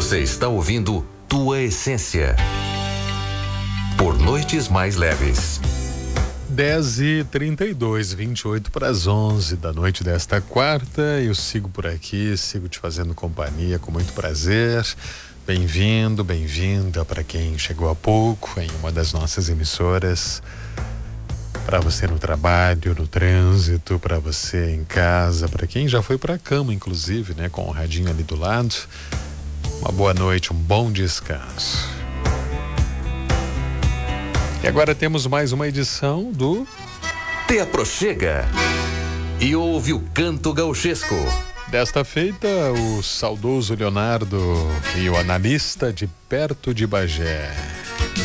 Você está ouvindo Tua Essência. Por Noites Mais Leves. 10h32, 28 para as 11 da noite desta quarta. Eu sigo por aqui, sigo te fazendo companhia com muito prazer. Bem-vindo, bem-vinda para quem chegou há pouco em uma das nossas emissoras. Para você no trabalho, no trânsito, para você em casa, para quem já foi para a cama, inclusive, né, com o radinho ali do lado. Uma boa noite, um bom descanso. E agora temos mais uma edição do Te Aproxega e ouve o canto gauchesco. Desta feita, o saudoso Leonardo e o analista de Perto de Bagé.